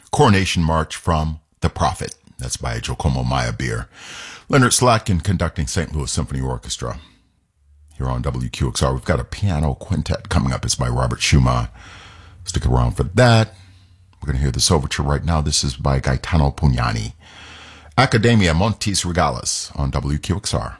Coronation March from The Prophet. That's by Giacomo Meyerbeer. Leonard Slatkin conducting St. Louis Symphony Orchestra. Here on WQXR, we've got a piano quintet coming up. It's by Robert Schumann. Stick around for that. We're going to hear this overture right now. This is by Gaetano Pugnani. Accademia Montis Regalis on WQXR.